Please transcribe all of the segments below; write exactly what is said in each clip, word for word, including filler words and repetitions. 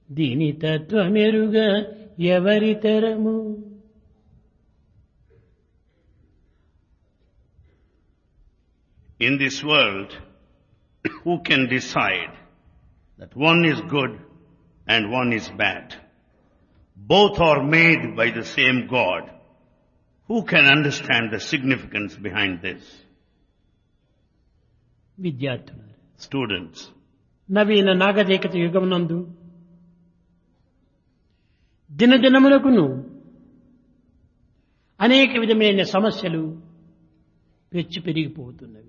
దీని తత్వమెరుగ ఎవరి తరము. In this world, who can decide that one is good and one is bad? Both are made by the same God. Who can understand the significance behind this? విద్యార్థులు, Students, నవీన నాగరికత యుగమునందు దినదినమునకును అనేక విధమైన సమస్యలు పెచ్చు పెరిగిపోతున్నవి.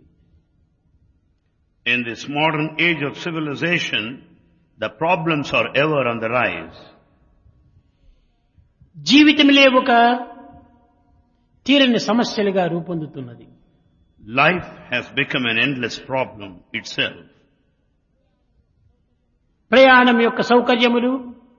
in this modern age of civilization, the problems are ever on the rise. జీవితములే ఒక తీరని సమస్యలుగా రూపొందుతున్నది. Life has become an endless problem itself. ప్రయాణం యొక్క సౌకర్యములు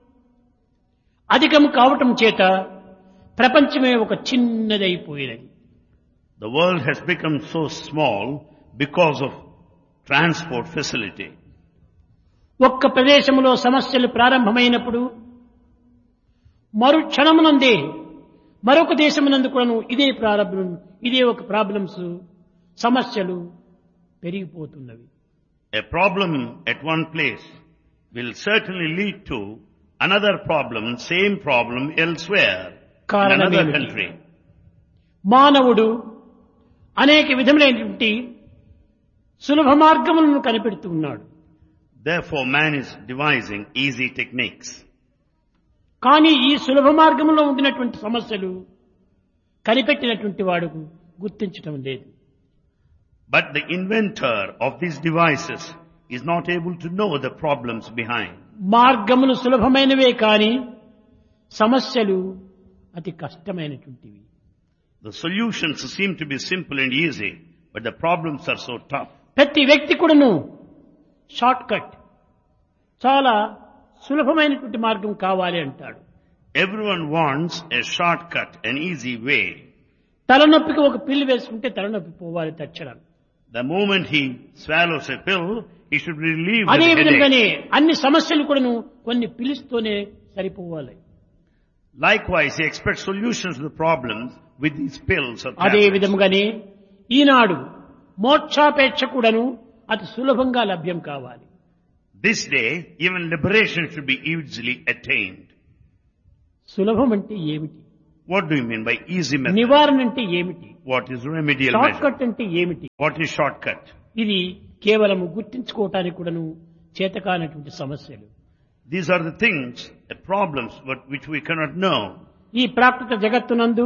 అధికం కావటం చేత ప్రపంచమే ఒక చిన్నదైపోయినది. The world has become so small because of transport facility. ఒక్క ప్రదేశములో సమస్యలు ప్రారంభమైనప్పుడు మరు క్షణమునందే మరొక దేశమునందు కూడాను ఇదే ప్రారంభం ఇదే ఒక ప్రాబ్లమ్స్ సమస్యలు పెరిగిపోతున్నవి. A problem at one place will certainly lead to another problem, same problem elsewhere in another country. మానవుడు అనేక విధములైనటువంటి సులభ మార్గములను కనిపెడుతూ ఉన్నాడు. Therefore, man is devising easy techniques. కానీ ఈ సులభ మార్గంలో ఉండినటువంటి సమస్యలు కనిపెట్టినటువంటి వాడుకు గుర్తించటం లేదు. But the inventor of these devices is not able to know the problems behind. మార్గములు సులభమైనవే కానీ సమస్యలు అతి కష్టమైనటువంటివి. The solutions seem to be simple and easy, but the problems are so tough. ప్రతి వ్యక్తి కూడాను షార్ట్ కట్ చాలా సులభమైనటువంటి మార్గం కావాలి అంటాడు. Everyone wants a shortcut, an easy way. తలనొప్పికి ఒక పిల్లు వేసుకుంటే తలనొప్పి పోవాలి తక్షణం. The moment he swallows a pill, he should be relieved of అదే the విధంగానే headache. అన్ని సమస్యలు కూడాను కొన్ని పిలుస్తూనే సరిపోవాలి. Likewise, he expects solutions to the problems with these pills or అదే tablets. విధముగానే ఈనాడు మోక్షాపేక్ష కూడాను అతి సులభంగా లభ్యం కావాలి. This day, even liberation should be easily attained. సులభం అంటే ఏమిటి? What do you mean by easy method? నివారణ అంటే ఏమిటి? What is remedial short measure? Cut అంటే ఏమిటి? What is shortcut? ఇది కేవలం గుర్తించుకోవటానికి కూడాను చేతకానటువంటి సమస్యలు. These are the things, the problems but which we cannot know. ఈ ప్రాకృత జగత్తునందు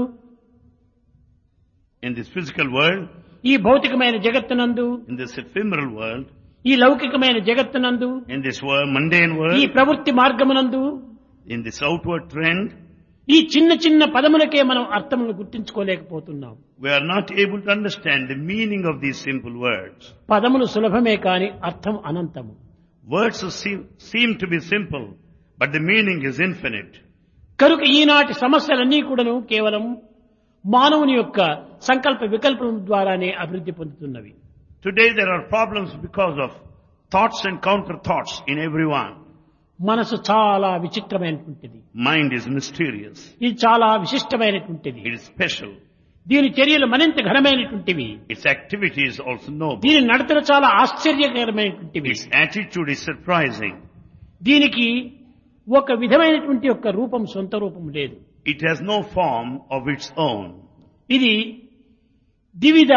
In this physical world, ఈ భౌతికమైన జగత్తునందు in this ephemeral world, ఈ లౌకికమైన జగత్తునందు in this world, mundane ఈ world, ప్రవృత్తి మార్గమునందు in this outward trend, ఈ చిన్న చిన్న పదములకే మనం అర్థములను గుర్తించుకోలేకపోతున్నాం. we are not able to understand the meaning of these simple words. పదములు సులభమే కాని అర్థం అనంతము. Words seem, seem to be simple, but the meaning is infinite. కనుక ఈనాటి సమస్యలన్నీ కూడాను కేవలం మానవుని యొక్క సంకల్ప వికల్పం ద్వారానే అభివృద్ధి పొందుతున్నవి. Today there are problems because of thoughts and counter thoughts in everyone. మనసు చాలా విచిత్రమైనటువంటిది. Mind is mysterious. ఇది చాలా విశిష్టమైనటువంటిది. It is special. దీని చర్యలు మరింత ఘనమైనటువంటివి. Its activity is also noble. దీని నడతలు చాలా ఆశ్చర్యకరమైనటువంటివి. Its attitude is surprising. దీనికి ఒక విధమైనటువంటి యొక్క రూపం సొంత రూపం లేదు. It has no form of its own. ఇది ద్విధ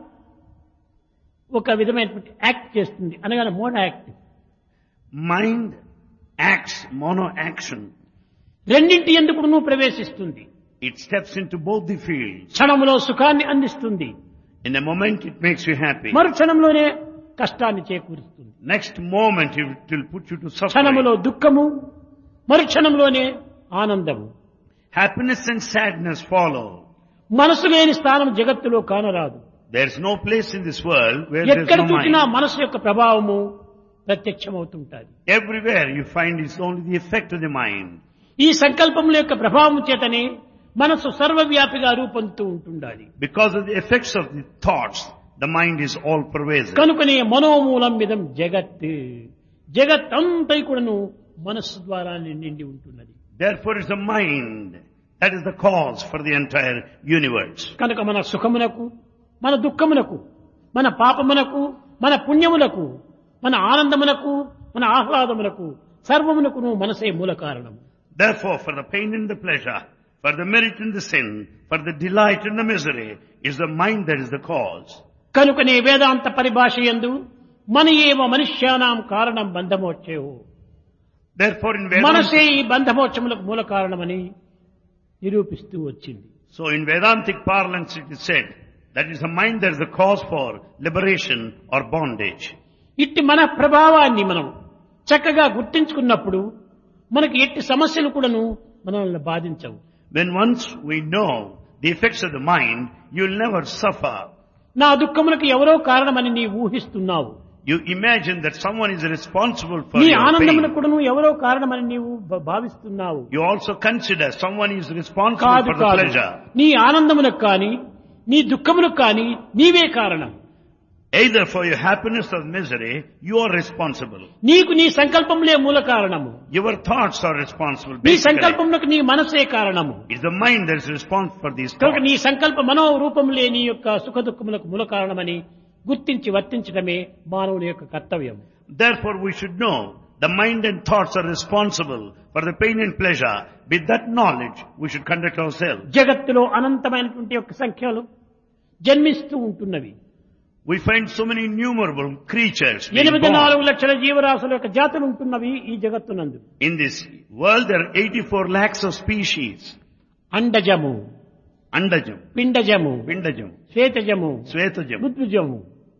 ఒక విధమైనటువంటి యాక్ట్ చేస్తుంది అనగా mono act. Mind acts mono action. రెండింటి ఎందుకు నువ్వు ప్రవేశిస్తుంది. It steps into both the fields. క్షణములో సుఖాన్ని అందిస్తుంది, In a moment it makes you happy. మరు క్షణంలోనే కష్టాన్ని చేకూరుస్తుంది. Next moment it will put you to క్షణములో suffering. దుఃఖము, మరు క్షణంలోనే ఆనందము. Happiness and sadness follow. మనసు లేని స్థానం జగత్తులో కానరాదు. There is no place in this world where there is ఎక్కడ no చూసినా mind. మనసు యొక్క ప్రభావము ప్రత్యక్షమవుతుంటాది. Everywhere you find it's only the effect of the mind. ఈ సంకల్పముల యొక్క ప్రభావం చేతనే మనసు సర్వవ్యాపిగా రూపొందుతూ ఉంటుండాలి. Because of the effects of the thoughts, the mind is all pervasive. కనుకనే మనోమూలం మిదం జగత్. జగత్ అంతా కూడాను మనస్సు ద్వారా నిండి ఉంటున్నది. Therefore it's the mind that is the cause for the entire universe. కనుక మన సుఖమునకు, మన దుఃఖమునకు, మన పాపమునకు, మన పుణ్యములకు, మన ఆనందమునకు, మన ఆహ్లాదమునకు సర్వమునకును మనసే మూల కారణం. Therefore, for the pain and the pleasure, for the merit and the sin, for the delight and the misery, is the mind that is the cause. కనుకనే వేదాంత పరిభాష యందు మన ఏవ మనుష్యానాం కారణం బంధమోక్షయో. Therefore, in మనసే Vedanta, ఈ బంధమోక్షములకు మూల కారణమని నిరూపిస్తూ వచ్చింది. so in Vedantic parlance it is said that is the mind that is the cause for liberation or bondage. ఇట్టి మన ప్రభావాన్ని మనం చక్కగా గుర్తించుకున్నప్పుడు మనకి ఎట్టి సమస్యలు కూడాను మనల్ని బాధించవు. When once we know the effects of the mind, you will never suffer. నా దుఃఖములకు ఎవరో కారణమని నీ ఊహిస్తున్నావు. You imagine that someone is responsible for నీ your ఆనందములకు pain. కూడాను ఎవరో కారణమని నీవు భ- భావిస్తున్నావు. You also consider someone is responsible కాదు for the కాదు, pleasure. నీ ఆనందములకు కానీ నీ దుఃఖములకు కానీ నీవే కారణం. Either for your happiness or misery, you are responsible. నీకు నీ సంకల్పములే మూల కారణము. Your thoughts are responsible. నీ Basically, సంకల్పములకు నీ మనసే కారణము. it's the mind that is responsible for these కనుక నీ thoughts. సంకల్ప మనోరూపములే నీ యొక్క సుఖ దుఃఖములకు మూల కారణమని గుర్తించి వర్తించడమే మానవుని యొక్క కర్తవ్యం. Therefore, we should know the mind and thoughts are responsible for the pain and pleasure. With that knowledge, we should conduct ourselves. జగత్తులో అనంతమైనటువంటి యొక్క సంఖ్యలు జన్మిస్తూ ఉంటున్నవి. We find so many innumerable creatures being ఎనిమిది born. నాలుగు లక్షల జీవరాశుల యొక్క జాతులు ఉంటున్నవి ఈ జగత్తునందు. In this world, there are eighty-four lakhs of species. అండజము, Andajam, పిండజము, Pindajam, శ్వేతజము, Svetajam. ఉద్భుజము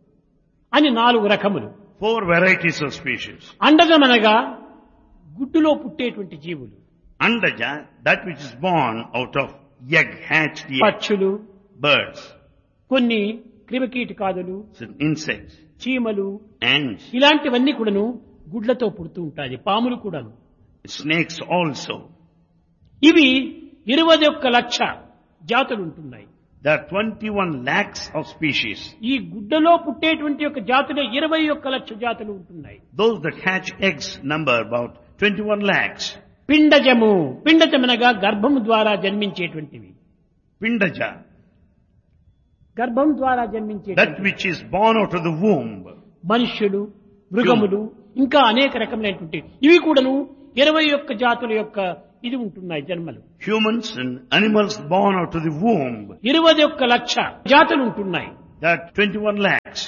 అని నాలుగు రకములు. Four varieties of species. అండజం అనగా గుడ్డులో పుట్టేటువంటి జీవులు. Andaja, that which is born out of egg, hatched egg. పక్షులు, Birds, కొన్ని క్రిమికీటకాదులు, insects, చీమలు, ants, ఇలాంటివన్నీ కూడాను గుడ్లతో పుడుతూ ఉంటాయి. పాములు కూడాను. snakes also. ఇవి ఇరవై ఒక్క లక్ష జాతులు ఉంటున్నాయి. There are twenty-one lakhs of species. ఈ గుడ్డలో పుట్టేటువంటి యొక్క జాతులే ఇరవై ఒక్క లక్ష జాతులు ఉంటున్నాయి. Those that hatch eggs number about twenty-one lakhs. పిండజము, పిండజమనగా గర్భము ద్వారా జన్మించేటువంటివి. Pindaja, గర్భం ద్వారా that జన్మించేటువంటి which is born out of the womb. మనుష్యులు, మృగములు, ఇంకా అనేక రకములైనటువంటి ఇవి కూడాను ఇరవై ఒక్క జాతుల యొక్క ఇది ఉంటున్నాయి జన్మలు. Humans and animals born out of the womb. ఇరవై ఒక్క లక్ష జాతులు ఉంటున్నాయి. There are twenty-one lakhs.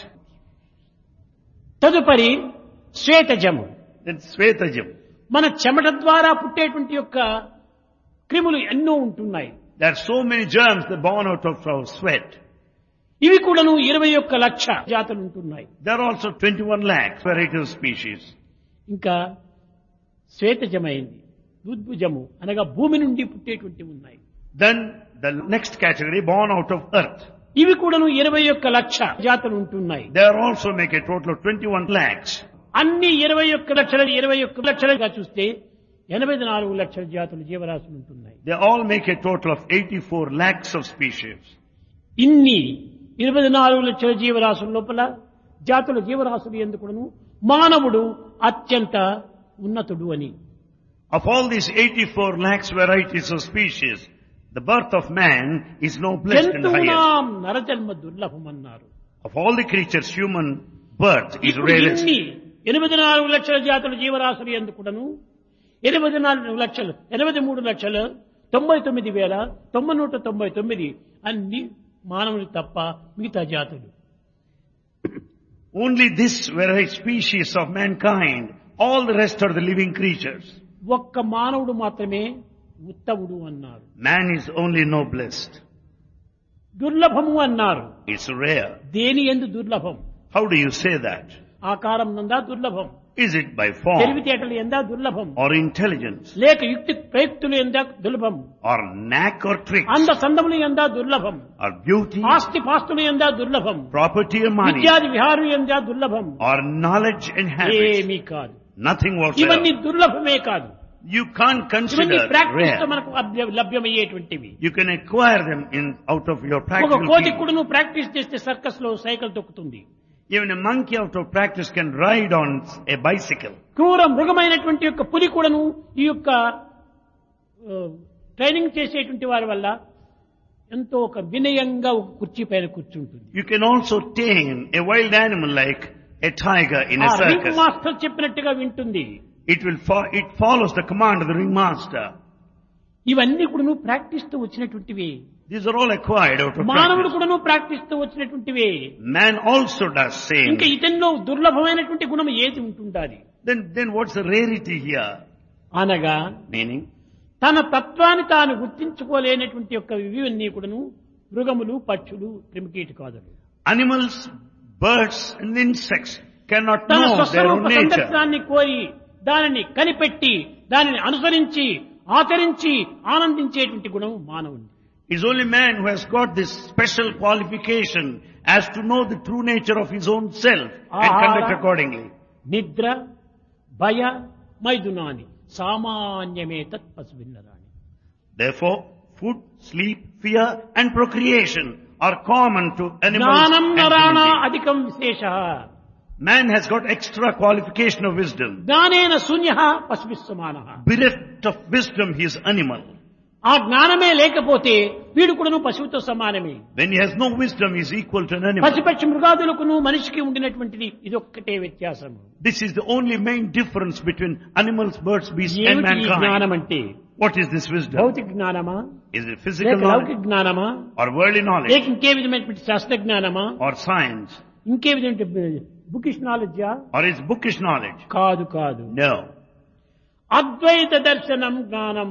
తదుపరి శ్వేతజము, Then Svetajam. మన చెమట ద్వారా పుట్టేటువంటి యొక్క క్రిములు ఎన్నో ఉంటున్నాయి. There are so many germs that are born out of our sweat. ఇవి కూడాను ఇరవై ఒక్క లక్ష జాతులు ఉంటున్నాయి. There are also twenty-one lakhs varieties of species. ఇంకా శ్వేతజమైంది, ఉద్భుజము అనగా భూమి నుండి పుట్టేటువంటి ఉన్నాయి. Then the next category born out of earth. ఇవి కూడాను ఇరవై ఒక్క లక్ష జాతులు ఉంటున్నాయి. They also make a total of twenty-one lakhs. అన్ని ఇరవై ఒక్క లక్షల ఇరవై ఒక్క లక్షలుగా చూస్తే ఎనభై నాలుగు లక్షల జాతులు జీవరాశులు ఉంటున్నాయి. They all make a total of eighty-four lakhs of species. ఇన్ని ఇరవై నాలుగు లక్షల జీవరాశుల లోపల జాతుల జీవరాశులు ఎందుకును మానవుడు అత్యంత ఉన్నతుడు అని. Of all these eighty-four lakhs varieties of species, the birth of man is no blessed and highest. జంతువునాం నరజన్మ దుర్లభం అన్నారు. Of all the creatures, human birth is ఇప్పుడు rarest. ఇన్ని ఎనిమిది నాలుగు లక్షల జాతుల జీవరాశులు ఎందుకును ఎనభై నాలుగు లక్షలు ఎనభై మూడు లక్షలు తొంభై తొమ్మిది వేల తొంభై నూట తొంభై తొమ్మిది అన్ని మానవులు తప్ప మిగతా జాతులు. Only this very species of mankind, all the rest are the living creatures. ఒక్క మానవుడు మాత్రమే ఉత్తముడు అన్నారు. Man is only noblest. దుర్లభము అన్నారు. It's rare. దేని యందు దుర్లభం? How do you say that? ఆకారం నందా దుర్లభం, Is it by form తెలివితేటలు ఎందా దుర్లభం, or intelligence లేక యుక్తి ప్రయుక్తులు ఎందా దుర్లభం, or knack or tricks అంద సందములు ఎందా దుర్లభం, or beauty, ఆస్తి పాస్తులు ఎందా దుర్లభం, property or money విద్యాది విహారు ఎందా దుర్లభం, or knowledge and habits? ఏమీ కాదు. Nothing ఇవన్నీ whatsoever. దుర్లభమే కాదు. You can't ఇవన్నీ consider ప్రాక్టీస్ తో rare. మనకు అభ్య- లభ్యమయ్యేటువంటివి. You can acquire them in out of your ఒక practical కోతి field. కూడా నువ్వు ప్రాక్టీస్ చేస్తే సర్కస్ లో cycle తొక్కుతుంది. Even a monkey out of practice can ride on a bicycle. క్రూర మృగమైనటువంటి యొక్క పులి కూడాను ఈ యొక్క ఆ, ట్రైనింగ్ చేసేటువంటి వారి వల్ల ఎంతో ఒక వినయంగా ఒక కుర్చీ పైన కూర్చుంటుంది. You can also tame a wild animal like a tiger in a ఆ రింగ్ circus. మాస్టర్ చెప్పినట్టుగా వింటుంది. It will fo- it follows the command of the ringmaster. ఇవన్నీ కూడాను ప్రాక్టీస్ తో వచ్చినటువంటివి. These are all acquired out of మానవుడు practice. కూడాను practice తో వచ్చినటువంటివి. Man also does same. ఇంకా ఇతనిలో దుర్లభమైనటువంటి గుణం ఏది ఉంటుండాలి Then, then what's the rarity here? అనగా Meaning, తన తత్వాన్ని తాను గుర్తించుకోలేనటువంటి యొక్క ఇవన్నీ కూడాను మృగములు, పక్షులు, క్రిమికీటకాదులు. animals, birds and insects cannot తన know their స్వస్వరూప own nature. సందర్శనాన్ని కోరి దానిని కనిపెట్టి దానిని అనుసరించి ఆచరించి ఆనందించేటువంటి గుణం మానవుని. It's only man who has got this special qualification as to know the true nature of his own self and Ahara. conduct accordingly. నిద్ర, భయ, మైదునాని సామాన్యమే తత్ పశువిన్నరాణి. Therefore, food, sleep, fear and procreation are common to animals జ్ఞానం and నరాణ human beings. అధికం విశేష. Man has got extra qualification of wisdom. జ్ఞానేన శూన్య పశువిస్సమాన. Bereft of wisdom, he is animal. ఆ జ్ఞానమే లేకపోతే వీడు కూడాను పశువుతో సమానమే. When he has no wisdom, he is equal to an animal. పశుపక్షి మృగాదులకును మనిషికి ఉండినటువంటిది ఇదొక్కటే వ్యత్యాసం. This is the only main difference between animals, birds, beasts and ఏమిటి ఈ జ్ఞానం mankind. అంటే? What is this wisdom? భౌతిక జ్ఞానమా, Is it physical లేక లౌకిక knowledge జ్ఞానమా, or worldly knowledge లేక ఇంకే విధమైనటువంటి శాస్త్ర జ్ఞానమా, or science ఇంకే విధమైన bookish నాలెడ్జా? or is bookish knowledge? కాదు కాదు. No. అద్వైత దర్శనం జ్ఞానం.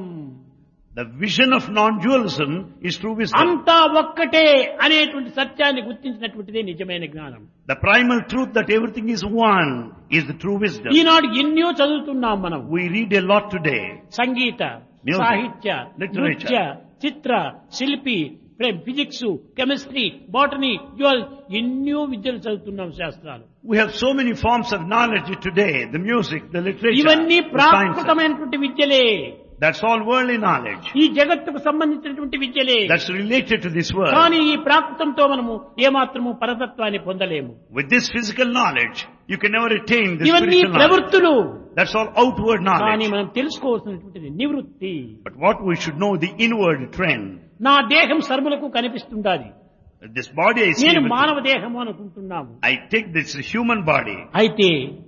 The vision of non-dualism is true wisdom. అంతా ఒక్కటే అనేటువంటి సత్యాన్ని గుర్తించినటువంటిదే నిజమైన జ్ఞానం. The primal truth that everything is one is the true wisdom. ఈనాడు ఎన్నో చదువుతున్నాం మనం. We read a lot today. Sangeetha, Music, సాహిత్య, literature. నృత్య, చిత్ర, శిల్పి, ఫిజిక్స్, కెమిస్ట్రీ, బాటనీ, జువల్ ఎన్నో విద్యలు చదువుతున్నాం శాస్త్రాలు. We have so many forms of knowledge today. The music, the literature, ఇవన్నీ the sciences. ప్రాకృతమైనటువంటి విద్యలే. That's all worldly knowledge. ఈ జగత్తుకు సంబంధించినటువంటి విద్యలే. That's related to this world. కానీ ఈ ప్రాకృతంతో మనము ఏమాత్రము పరతత్వాన్ని పొందలేము. With this physical knowledge, you can never attain the ఇవన్నీ spiritual knowledge. ప్రవృత్తులు. That's all outward కానీ knowledge. మనం తెలుసుకోవాల్సినటువంటిది నివృత్తి. But what we should know, the inward trend. నా దేహం సర్వులకు కనిపిస్తుండాలి. This body I see, నేను with- మానవ దేహము అనుకుంటున్నాము. I take this human body. అయితే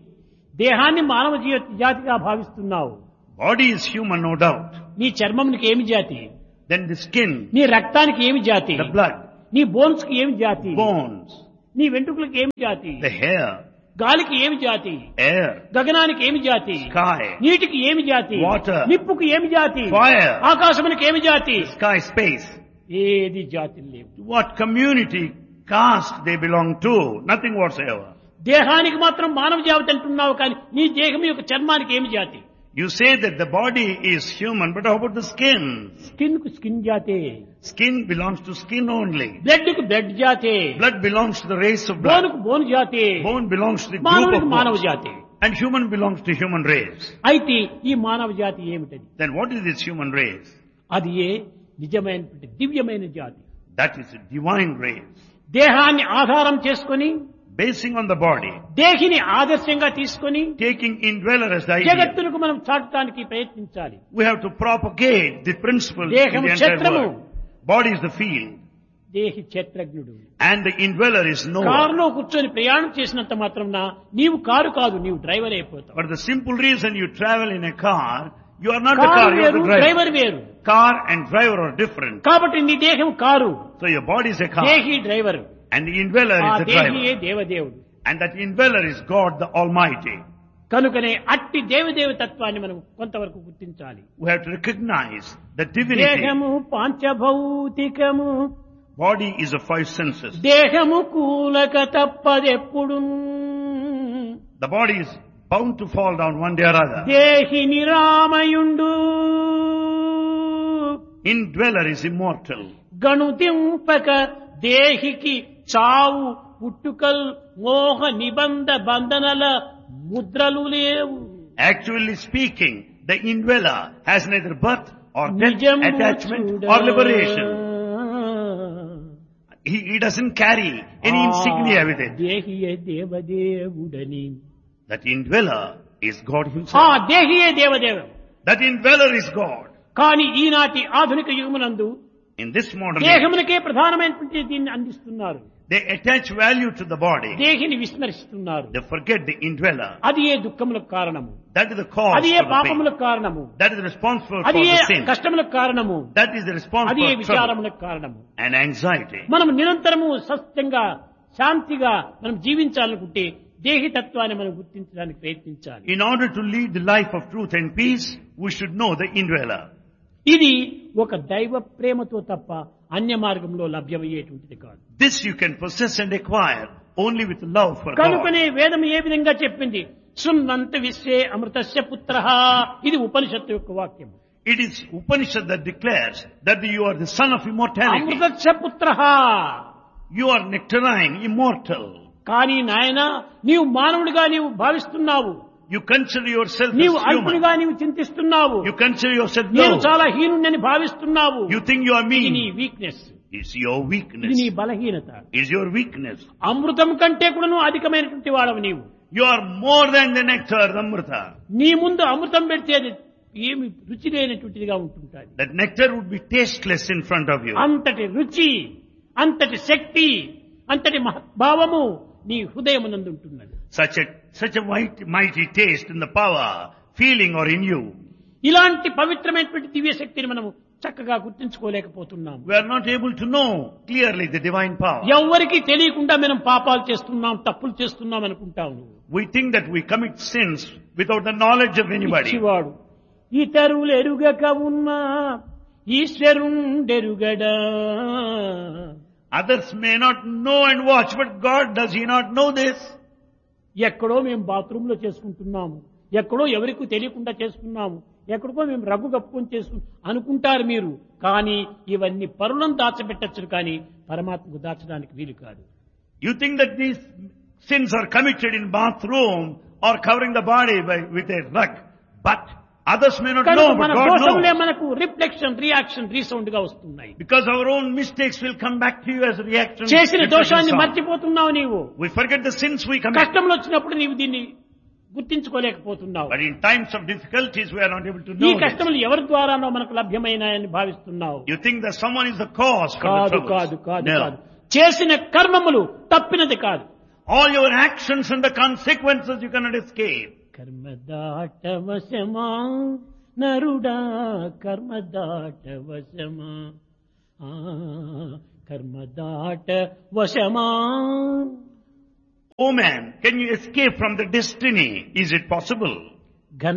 దేహాన్ని మానవ G- జాతిగా భావిస్తున్నావు. Body is human, no doubt. నీ చర్మంకి ఏమి జాతి? Then the skin, నీ రక్తానికి ఏమి జాతి? the blood, నీ బోన్స్ కి ఏమి జాతి? bones, నీ వెంట్రుకలకు ఏమి జాతి? the hair, గాలికి ఏమి జాతి? air, గగనానికి ఏమి జాతి? sky, నీటికి ఏమి జాతి? Water. నిప్పుకి ఏమి జాతి? fire, ఆకాశమునికి ఏమి జాతి? sky, space. ఏది జాతి లేవు. To what community, caste they belong to? Nothing whatsoever. దేహానికి మాత్రం మానవ జాతి అంటున్నావు, కానీ నీ దేహం యొక్క చర్మానికి ఏమి జాతి? You say that the body is human, but how about the skin? Skin కు స్కిన్ జాతే, Skin belongs to skin only. Blood కు బ్లడ్ జాతే, Blood belongs to the race of bone blood. కు బోన్ జాతే, Bone belongs to the group మానవునికి of మానవ bones. జాతి. And human belongs to human race. అయితే ఈ మానవ జాతి ఏమిటది? Then what is this human race? అది ఏ నిజమైనటువంటి దివ్యమైన జాతి. That is a divine race. దేహాన్ని ఆధారం చేసుకొని, Basing on the body, దేహిని ఆదర్శంగా తీసుకొని taking indweller as the idea. జగత్తునకు మనం చాటడానికి ప్రయత్నించాలి. We have to propagate the principle in దేహం the entire క్షేత్రము. world. Body is the field. దేహి క్షేత్రజ్ఞుడు. And the indweller is knower. కారులో కూర్చొని ప్రయాణం చేసినంత మాత్రం నీవు కారు కాదు, నీవు డ్రైవర్ అయిపోతావు. For the simple reason you travel in a car, you are not the car, car you are వేరు, the driver. డ్రైవర్ వేరు. Car and driver are different. కాబట్టి నీ దేహం car, So your body is a car. దేహి driver. And the indweller ఆ is the దేహియే driver. దేవదేవుడు. And that indweller is God the Almighty. కనుకనే అట్టి దేవదేవ తత్వాన్ని మనం కొంతవరకు గుర్తించాలి. We have to recognize the divinity. దేహము పాంచభౌతికము, Body is the five senses. దేహము కూలక తప్పదెప్పుడు, The body is bound to fall down one day or other. దేహి నిరామయుండు, Indweller is immortal. గణుతింపక దేహికి చావు పుట్టుకల్ మోహ నిబంధ బంధనల ముద్రలు లేవు. Actually speaking, the indweller has neither birth or death, నిజము attachment చూడ, or liberation. he, he doesn't carry any insignia with it. దేహియే దేవదేవుడని. That indweller is God ఆ himself. దేహియే దేవదేవుడు. That indweller is God. కానీ ఈనాటి ఆధునిక యుగమునందు In this modern age, దేహమునకే ప్రధానమైనటువంటి దీన్ని అందిస్తున్నారు. they attach value to the body. దేహిని విస్మరిస్తున్నారు. They forget the indweller. అది ఏ దుఃఖములకు కారణము, That is the cause అది ఏ for the pain. పాపములకు కారణము, That is responsible for అది ఏ the sin. కష్టములకు కారణము, That is the అది responsible ఏ for trouble విచారములకు కారణము. and anxiety. మనం నిరంతరము సత్యంగా శాంతిగా మనం జీవించాలనుకుంటే దేహితత్వాన్ని మనం గుర్తించడానికి ప్రయత్నించాలి. In order to lead the life of truth and peace, we should know the indweller. ఇది ఒక దైవ ప్రేమతో తప్ప అన్య మార్గంలో లభ్యమయ్యేటువంటిది కాదు. This you can possess and acquire only with love for God. కనుకనే వేదం ఏ విధంగా చెప్పింది, శృణ్వంత విశ్వే అమృతస్య పుత్రః. ఇది ఉపనిషత్తు యొక్క వాక్యం. It is Upanishad that declares that you are the son of immortality. అమృతస్య పుత్రః. You are nectarine, immortal. కానీ నాయన నీవు మానవుడిగా నీవు భావిస్తున్నావు, You consider yourself నీవు as human. అల్పుడిగా నీవు చింతిస్తున్నావు, You consider yourself నేను low. చాలా హీనుడని భావిస్తున్నావు. You think you are ఇది నీ mean. వీక్నెస్, It's your ఇది weakness. నీ బలహీనత. It's your weakness. అమృతం కంటే కూడాను అధికమైనటువంటి వాడవు నీవు. You are more than the nectar, the amrita. నీ ముందు అమృతం పెడితే అది ఏమి రుచి లేనటువంటిదిగా ఉంటుంటుంది. That nectar would be tasteless in front of you. అంతటి రుచి, అంతటి శక్తి, అంతటి మహద్భావము నీ హృదయమునందు ఉంటున్నది. Such a such a mighty, mighty taste in the power, feeling or in you. ఇలాంటి పవిత్రమైనటువంటి దివ్య శక్తిని మనము చక్కగా గుర్తించుకోలేకపోతున్నాము. We are not able to know clearly the divine power. ఎవ్వరికీ తెలియకుండా మనం పాపాలు చేస్తున్నాం, తప్పులు చేస్తున్నాం అనుకుంటాము. We think that we commit sins without the knowledge of anybody. పిచ్చివాడు ఇతరులు ఎరుగక ఉన్నా ఈశ్వరుండెరుగడా. Others may not know and watch, but God, does He not know this? ఎక్కడో మేము బాత్రూమ్ లో చేసుకుంటున్నాము, ఎక్కడో ఎవరికి తెలియకుండా చేసుకున్నాము, ఎక్కడికో మేము రగ్గు కప్పుకొని చేసుకు అనుకుంటారు మీరు. కానీ ఇవన్నీ పరులను దాచబెట్టచ్చు, కానీ పరమాత్మకు దాచడానికి వీలు కాదు. You think that these sins are committed in bathroom or covering the body by, with a rug, but others may not know, మన but God దోషములే knows. మనకు రిఫ్లెక్షన్, రియాక్షన్, రీసౌండ్ గా వస్తున్నాయి. Because our own mistakes will come back to you as a reaction. చేసిన reflection దోషాన్ని sound. మర్చిపోతున్నావు నీవు. We forget the sins we commit. కష్టంలో వచ్చినప్పుడు నీవు దీన్ని గుర్తించుకోలేకపోతున్నావు. But in times of difficulties, we are not able to ఈ know this. కష్టములు ఎవరి ద్వారానో మనకు లభ్యమైనాయని భావిస్తున్నావు. You think that someone is the cause for the కాదు troubles. కాదు కాదు No. కాదు. చేసిన కర్మములు తప్పినది కాదు. All your actions and the consequences you cannot escape. కర్మదాటవశమా నరుడా, కర్మదాటవశమా, ఆ కర్మదాటవశమా. Oh man, can you escape from the destiny? Is it possible?